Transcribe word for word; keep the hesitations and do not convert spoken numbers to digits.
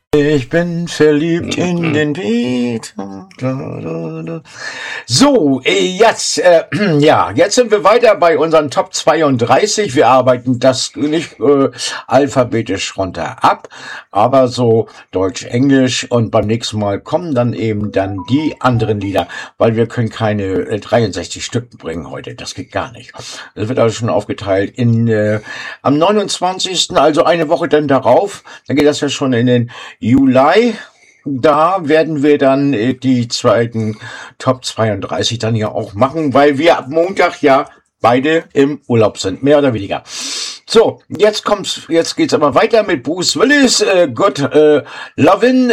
Ich bin verliebt in den Beat. So, jetzt, äh, ja, jetzt sind wir weiter bei unseren Top zweiunddreißig. Wir arbeiten das nicht äh, alphabetisch runter ab, aber so Deutsch, Englisch, und beim nächsten Mal kommen dann eben dann die anderen Lieder, weil wir können keine äh, dreiundsechzig Stück bringen heute. Das geht gar nicht. Das wird also schon aufgeteilt in äh, am neunundzwanzigsten, also eine Woche dann darauf. Dann geht das ja schon in den Juli. Da werden wir dann äh, die zweiten Top zweiunddreißig dann ja auch machen, weil wir ab Montag ja beide im Urlaub sind, mehr oder weniger. So, jetzt kommt's, jetzt geht's aber weiter mit Bruce Willis, äh, Good äh, Lovin'.